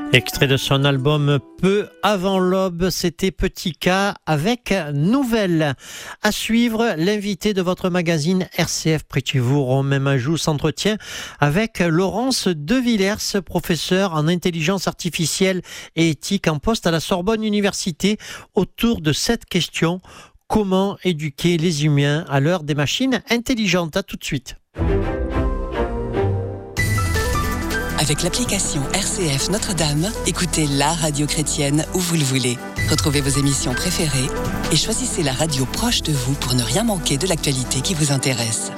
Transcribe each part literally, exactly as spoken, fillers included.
Extrait de son album Peu avant l'aube, c'était Petit K avec Nouvelle. À suivre, l'invité de votre magazine R C F près de chez vous, Romain Majou, s'entretient avec Laurence De Villers, professeure en intelligence artificielle et éthique en poste à la Sorbonne Université, autour de cette question: comment éduquer les humains à l'heure des machines intelligentes? À tout de suite. Avec l'application R C F Notre-Dame, écoutez la radio chrétienne où vous le voulez. Retrouvez vos émissions préférées et choisissez la radio proche de vous pour ne rien manquer de l'actualité qui vous intéresse.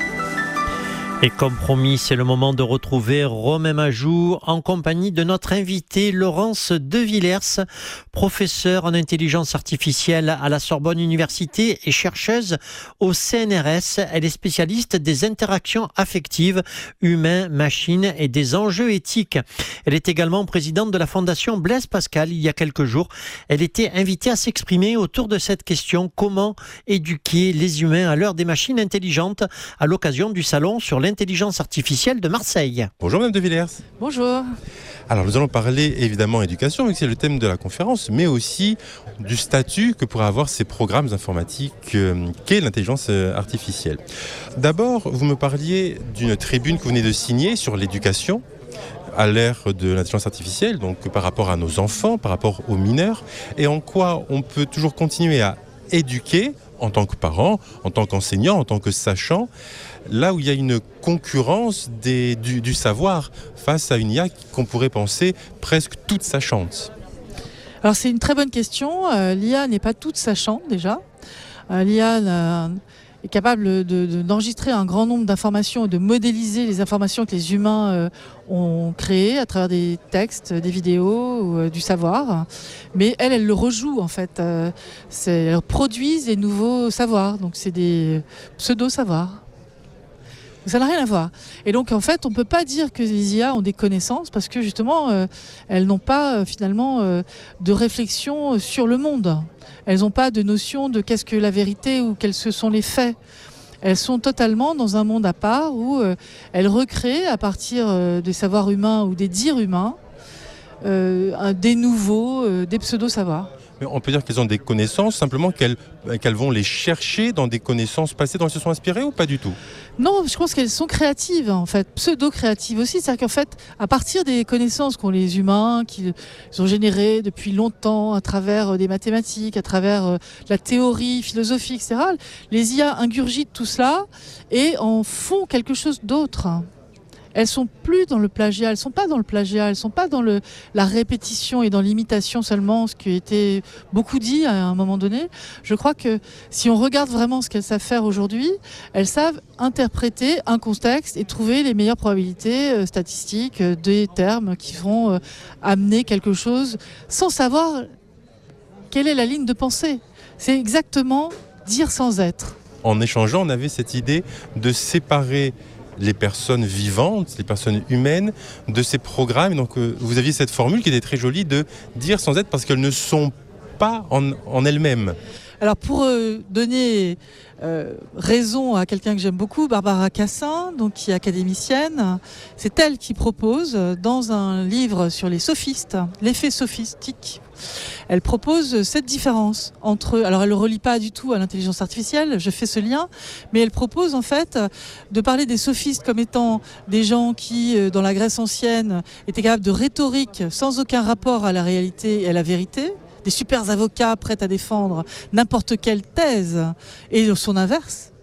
Et comme promis, c'est le moment de retrouver Romain Majou en compagnie de notre invitée Laurence De Villers, professeure en intelligence artificielle à la Sorbonne Université et chercheuse au C N R S. Elle est spécialiste des interactions affectives humains-machines et des enjeux éthiques. Elle est également présidente de la Fondation Blaise Pascal il y a quelques jours. Elle était invitée à s'exprimer autour de cette question: comment éduquer les humains à l'heure des machines intelligentes, à l'occasion du salon sur l'intelligence Intelligence artificielle de Marseille. Bonjour Mme De Villers. Bonjour. Alors nous allons parler évidemment éducation, vu que c'est le thème de la conférence, mais aussi du statut que pourraient avoir ces programmes informatiques euh, qu'est l'intelligence artificielle. D'abord, vous me parliez d'une tribune que vous venez de signer sur l'éducation à l'ère de l'intelligence artificielle, donc par rapport à nos enfants, par rapport aux mineurs, et en quoi on peut toujours continuer à éduquer en tant que parent, en tant qu'enseignant, en tant que sachant, là où il y a une concurrence des, du, du savoir face à une I A qu'on pourrait penser presque toute sachante. Alors c'est une très bonne question. Euh, L'I A n'est pas toute sachante déjà. Euh, L'I A euh, est capable de, de, d'enregistrer un grand nombre d'informations et de modéliser les informations que les humains euh, ont créées à travers des textes, des vidéos ou euh, du savoir. Mais elle, elle le rejoue en fait. Euh, c'est, elle produit des nouveaux savoirs. Donc c'est des pseudo-savoirs. Ça n'a rien à voir. Et donc, en fait, on ne peut pas dire que les I A ont des connaissances parce que, justement, euh, elles n'ont pas, euh, finalement, euh, de réflexion sur le monde. Elles n'ont pas de notion de qu'est-ce que la vérité ou quels sont les faits. Elles sont totalement dans un monde à part où euh, elles recréent, à partir euh, des savoirs humains ou des dires humains, euh, des nouveaux, euh, des pseudo-savoirs. Mais on peut dire qu'elles ont des connaissances, simplement qu'elles, qu'elles vont les chercher dans des connaissances passées dont elles se sont inspirées, ou pas du tout? Non, je pense qu'elles sont créatives, en fait, pseudo-créatives aussi. C'est-à-dire qu'en fait, à partir des connaissances qu'ont les humains, qu'ils ont générées depuis longtemps à travers des mathématiques, à travers la théorie philosophique, et cetera, les I A ingurgitent tout cela et en font quelque chose d'autre. Elles sont plus dans le plagiat, elles sont pas dans le plagiat, elles sont pas dans le, la répétition et dans l'imitation seulement, ce qui a été beaucoup dit à un moment donné. Je crois que si on regarde vraiment ce qu'elles savent faire aujourd'hui, elles savent interpréter un contexte et trouver les meilleures probabilités euh, statistiques euh, des termes qui vont euh, amener quelque chose sans savoir quelle est la ligne de pensée. C'est exactement dire sans être. En échangeant, on avait cette idée de séparer les personnes vivantes, les personnes humaines, de ces programmes. Donc euh, vous aviez cette formule qui était très jolie de dire sans être, parce qu'elles ne sont pas en, en elles-mêmes. Alors pour euh, donner euh, raison à quelqu'un que j'aime beaucoup, Barbara Cassin, donc, qui est académicienne, c'est elle qui propose dans un livre sur les sophistes, l'effet sophistique, elle propose cette différence entre, alors elle ne le relie pas du tout à l'intelligence artificielle, je fais ce lien, mais elle propose en fait de parler des sophistes comme étant des gens qui, dans la Grèce ancienne, étaient capables de rhétorique sans aucun rapport à la réalité et à la vérité, des super avocats prêts à défendre n'importe quelle thèse, et son inverse.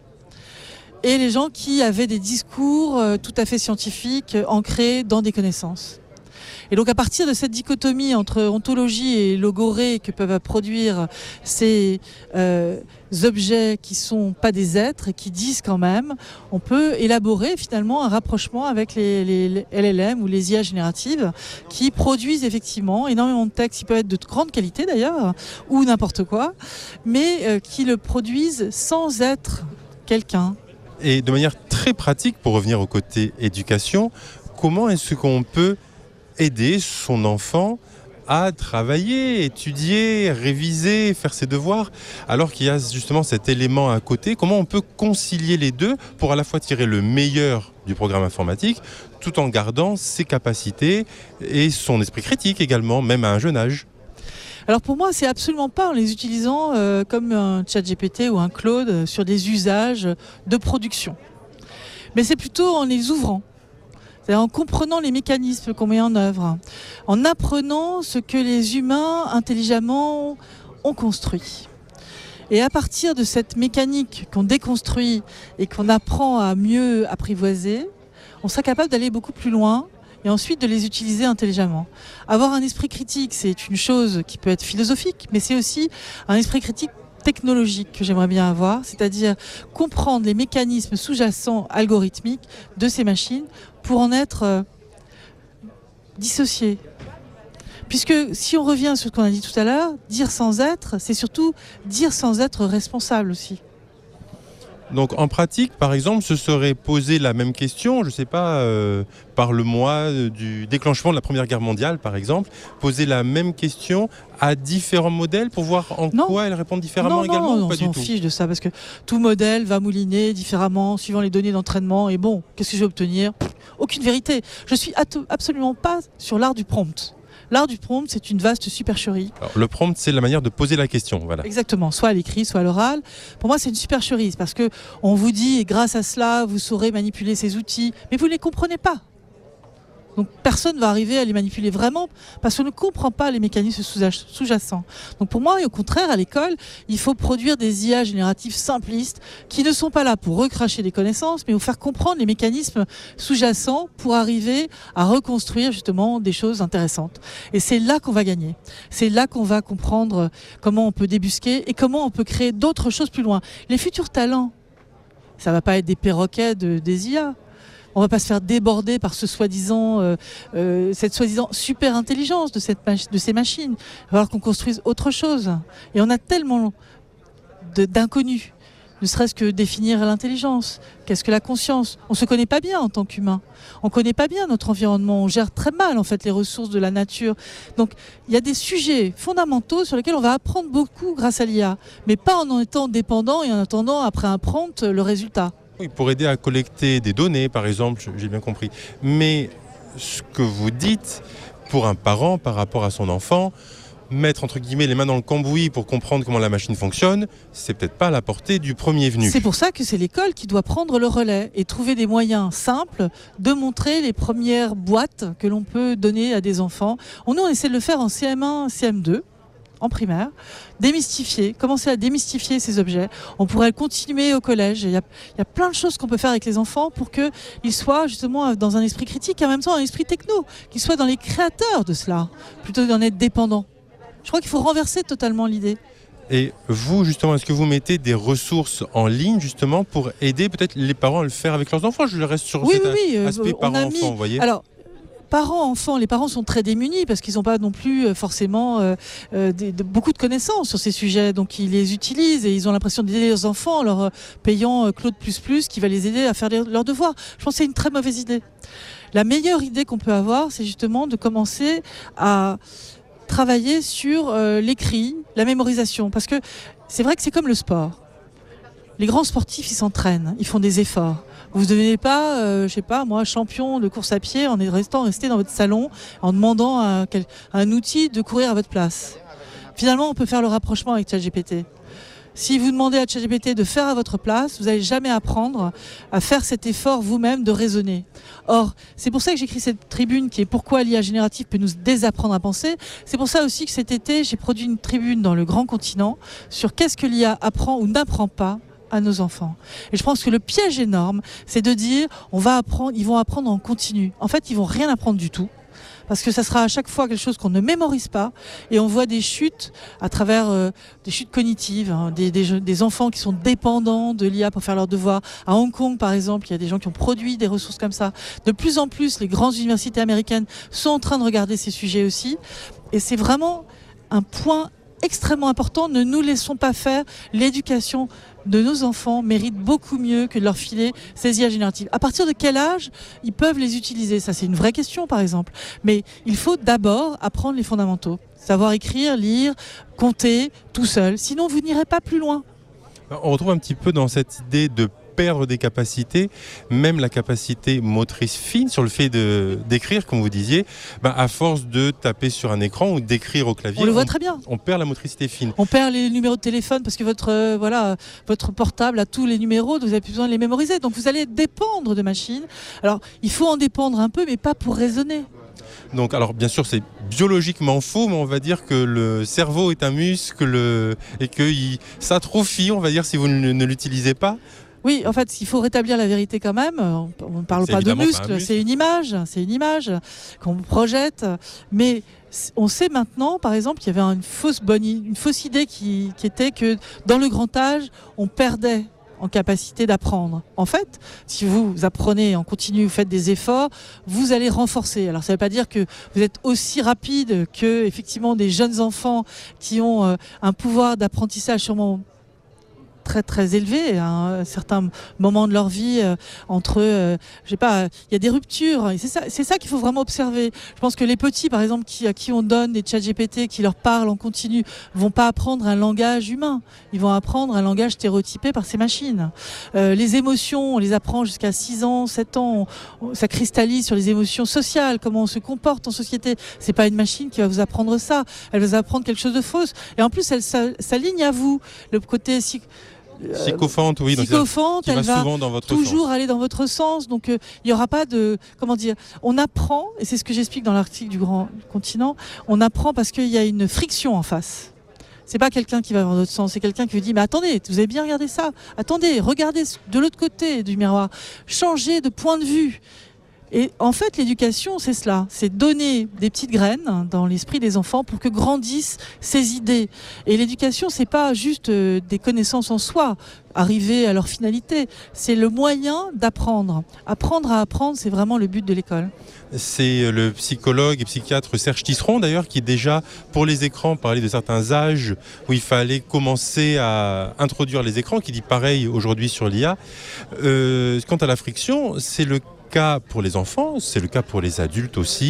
Et les gens qui avaient des discours tout à fait scientifiques ancrés dans des connaissances. Et donc à partir de cette dichotomie entre ontologie et logorée que peuvent produire ces euh, objets qui sont pas des êtres et qui disent quand même, on peut élaborer finalement un rapprochement avec les, les, les L L M ou les I A génératives qui produisent effectivement énormément de textes qui peuvent être de grande qualité d'ailleurs, ou n'importe quoi, mais euh, qui le produisent sans être quelqu'un. Et de manière très pratique, pour revenir au côté éducation, comment est-ce qu'on peut aider son enfant à travailler, étudier, réviser, faire ses devoirs, alors qu'il y a justement cet élément à côté. Comment on peut concilier les deux pour à la fois tirer le meilleur du programme informatique, tout en gardant ses capacités et son esprit critique également, même à un jeune âge? Alors pour moi, c'est absolument pas en les utilisant euh, comme un ChatGPT ou un Claude euh, sur des usages de production. Mais c'est plutôt en les ouvrant. C'est-à-dire en comprenant les mécanismes qu'on met en œuvre, en apprenant ce que les humains intelligemment ont construit. Et à partir de cette mécanique qu'on déconstruit et qu'on apprend à mieux apprivoiser, on sera capable d'aller beaucoup plus loin et ensuite de les utiliser intelligemment. Avoir un esprit critique, c'est une chose qui peut être philosophique, mais c'est aussi un esprit critique technologique que j'aimerais bien avoir, c'est-à-dire comprendre les mécanismes sous-jacents algorithmiques de ces machines pour en être euh, dissocié. Puisque si on revient sur ce qu'on a dit tout à l'heure, dire sans être, c'est surtout dire sans être responsable aussi. Donc en pratique, par exemple, se serait posé la même question, je ne sais pas, euh, parle-moi du déclenchement de la Première Guerre mondiale, par exemple, poser la même question à différents modèles pour voir en non. quoi elles répondent différemment non, également non, ou pas on du s'en tout. fiche de ça, parce que tout modèle va mouliner différemment, suivant les données d'entraînement, et bon, qu'est-ce que je vais obtenir? Pff, aucune vérité. Je ne suis absolument pas sur l'art du prompt. L'art du prompt, c'est une vaste supercherie. Alors, le prompt, c'est la manière de poser la question. Voilà. Exactement, soit à l'écrit, soit à l'oral. Pour moi, c'est une supercherie, parce qu'on vous dit, et grâce à cela, vous saurez manipuler ces outils, mais vous ne les comprenez pas. Donc personne ne va arriver à les manipuler vraiment parce qu'on ne comprend pas les mécanismes sous-jacents. Donc pour moi, et au contraire, à l'école, il faut produire des I A génératifs simplistes qui ne sont pas là pour recracher des connaissances, mais pour faire comprendre les mécanismes sous-jacents pour arriver à reconstruire justement des choses intéressantes. Et c'est là qu'on va gagner. C'est là qu'on va comprendre comment on peut débusquer et comment on peut créer d'autres choses plus loin. Les futurs talents, ça ne va pas être des perroquets de, des I A. On ne va pas se faire déborder par ce soi-disant, euh, euh, cette soi-disant super intelligence de, cette mach- de ces machines. Il va falloir qu'on construise autre chose. Et on a tellement de, d'inconnus, ne serait-ce que définir l'intelligence. Qu'est-ce que la conscience? On ne se connaît pas bien en tant qu'humain. On ne connaît pas bien notre environnement. On gère très mal en fait les ressources de la nature. Donc il y a des sujets fondamentaux sur lesquels on va apprendre beaucoup grâce à l'I A, mais pas en en étant dépendant et en attendant après un prompt le résultat. Oui, pour aider à collecter des données, par exemple, j'ai bien compris. Mais ce que vous dites, pour un parent, par rapport à son enfant, mettre entre guillemets les mains dans le cambouis pour comprendre comment la machine fonctionne, c'est peut-être pas à la portée du premier venu. C'est pour ça que c'est l'école qui doit prendre le relais et trouver des moyens simples de montrer les premières boîtes que l'on peut donner à des enfants. On, nous, on essaie de le faire en C M un, C M deux. En primaire, démystifier, commencer à démystifier ces objets. On pourrait continuer au collège. Il y a, il y a plein de choses qu'on peut faire avec les enfants pour qu'ils soient justement dans un esprit critique et en même temps un esprit techno, qu'ils soient dans les créateurs de cela, plutôt que d'en être dépendants. Je crois qu'il faut renverser totalement l'idée. Et vous, justement, est-ce que vous mettez des ressources en ligne, justement, pour aider peut-être les parents à le faire avec leurs enfants? Je reste sur oui, cet oui, oui, aspect on a parent-enfant, mis... vous voyez. Alors, parents, enfants, les parents sont très démunis parce qu'ils n'ont pas non plus forcément euh, euh, des, de, beaucoup de connaissances sur ces sujets. Donc ils les utilisent et ils ont l'impression d'aider leurs enfants en leur payant euh, Claude plus plus qui va les aider à faire les, leurs devoirs. Je pense que c'est une très mauvaise idée. La meilleure idée qu'on peut avoir, c'est justement de commencer à travailler sur euh, l'écrit, la mémorisation. Parce que c'est vrai que c'est comme le sport. Les grands sportifs, ils s'entraînent, ils font des efforts. Vous ne devenez pas, euh, je sais pas, moi, champion de course à pied en restant resté dans votre salon, en demandant à, quel, à un outil de courir à votre place. Finalement, on peut faire le rapprochement avec ChatGPT. Si vous demandez à ChatGPT de faire à votre place, vous n'allez jamais apprendre à faire cet effort vous-même de raisonner. Or, c'est pour ça que j'écris cette tribune qui est « Pourquoi l'I A générative peut nous désapprendre à penser ». C'est pour ça aussi que cet été, j'ai produit une tribune dans le grand continent sur qu'est-ce que l'I A apprend ou n'apprend pas à nos enfants. Et je pense que le piège énorme, c'est de dire on va apprendre, ils vont apprendre en continu. En fait, ils vont rien apprendre du tout. Parce que ça sera à chaque fois quelque chose qu'on ne mémorise pas. Et on voit des chutes à travers euh, des chutes cognitives, hein, des, des, des enfants qui sont dépendants de l'I A pour faire leurs devoirs. À Hong Kong, par exemple, il y a des gens qui ont produit des ressources comme ça. De plus en plus, les grandes universités américaines sont en train de regarder ces sujets aussi. Et c'est vraiment un point extrêmement important. Ne nous laissons pas faire. L'éducation de nos enfants mérite beaucoup mieux que de leur filer ces I A génératives. À partir de quel âge ils peuvent les utiliser ? Ça, c'est une vraie question, par exemple. Mais il faut d'abord apprendre les fondamentaux. Savoir écrire, lire, compter, tout seul. Sinon, vous n'irez pas plus loin. On retrouve un petit peu dans cette idée de perdre des capacités, même la capacité motrice fine sur le fait de, d'écrire, comme vous disiez, ben à force de taper sur un écran ou d'écrire au clavier. On le voit on, très bien. On perd la motricité fine. On perd les numéros de téléphone parce que votre, euh, voilà, votre portable a tous les numéros, vous n'avez plus besoin de les mémoriser. Donc vous allez dépendre de machines. Alors il faut en dépendre un peu, mais pas pour raisonner. Donc, alors bien sûr, c'est biologiquement faux, mais on va dire que le cerveau est un muscle et qu'il s'atrophie, on va dire, si vous ne, ne l'utilisez pas. Oui, en fait, il faut rétablir la vérité quand même. On ne parle C'est pas de évidemment pas un muscle, muscle. c'est une image, c'est une image qu'on projette. Mais on sait maintenant, par exemple, qu'il y avait une fausse, bonne, une fausse idée qui, qui était que dans le grand âge, on perdait en capacité d'apprendre. En fait, si vous apprenez en continu, vous faites des efforts, vous allez renforcer. Alors ça ne veut pas dire que vous êtes aussi rapide que effectivement des jeunes enfants qui ont euh, un pouvoir d'apprentissage sûrement très très élevé à un certain moment de leur vie euh, entre euh, je sais pas, il y a des ruptures et c'est ça, c'est ça qu'il faut vraiment observer. Je pense que les petits par exemple qui, à qui on donne des chat G P T qui leur parlent en continu vont pas apprendre un langage humain, ils vont apprendre un langage stéréotypé par ces machines. Euh, les émotions, on les apprend jusqu'à six ans, sept ans, on, ça cristallise sur les émotions sociales, comment on se comporte en société. C'est pas une machine qui va vous apprendre ça, elle va vous apprendre quelque chose de faux et en plus elle s'aligne à vous, le côté si Psychophante, oui, psychophante, donc, elle va, souvent dans votre toujours sens. aller dans votre sens. Donc, il euh, n'y aura pas de... Comment dire ? On apprend, et c'est ce que j'explique dans l'article du Grand Continent, on apprend parce qu'il y a une friction en face. C'est pas quelqu'un qui va dans votre sens, c'est quelqu'un qui vous dit « Mais attendez, vous avez bien regardé ça ? Attendez, regardez de l'autre côté du miroir. Changez de point de vue. » Et en fait, l'éducation, c'est cela. C'est donner des petites graines dans l'esprit des enfants pour que grandissent ces idées. Et l'éducation, c'est pas juste euh, des connaissances en soi, arriver à leur finalité. C'est le moyen d'apprendre. Apprendre à apprendre, c'est vraiment le but de l'école. C'est le psychologue et psychiatre Serge Tisseron, d'ailleurs, qui déjà, pour les écrans, parlait de certains âges où il fallait commencer à introduire les écrans, qui dit pareil aujourd'hui sur l'I A. Euh, quant à la friction, c'est le cas pour les enfants, c'est le cas pour les adultes aussi.